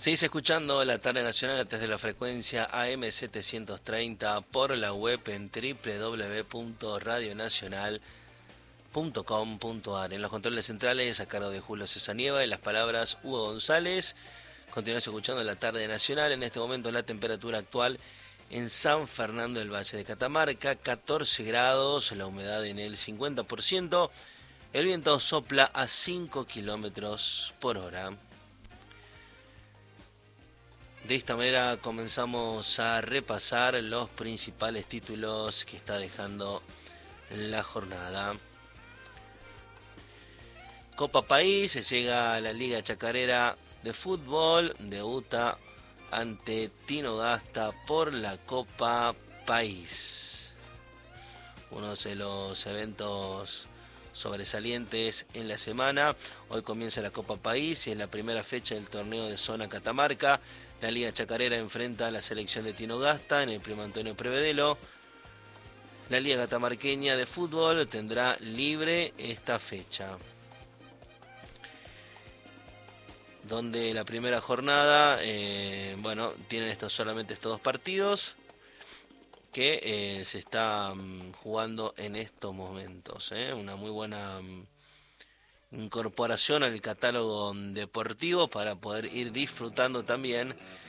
Seguís escuchando la tarde nacional desde la frecuencia AM730 por la web en www.radionacional.com.ar. En los controles centrales a cargo de Julio Cesanieva y las palabras Hugo González. Continuás escuchando la tarde nacional. En este momento la temperatura actual en San Fernando del Valle de Catamarca, 14 grados, la humedad en el 50%. El viento sopla a 5 kilómetros por hora. De esta manera comenzamos a repasar los principales títulos que está dejando la jornada. Copa País, se llega a la Liga Chacarera de Fútbol, debuta ante Tinogasta por la Copa País. Uno de los eventos sobresalientes en la semana. Hoy comienza la Copa País y es la primera fecha del torneo de zona Catamarca. La Liga Chacarera enfrenta a la selección de Tinogasta en el Primo Antonio Prevedelo. La Liga Catamarqueña de Fútbol tendrá libre esta fecha, donde la primera jornada, tienen solamente estos dos partidos que se están jugando en estos momentos. Una muy buena incorporación al catálogo deportivo para poder ir disfrutando también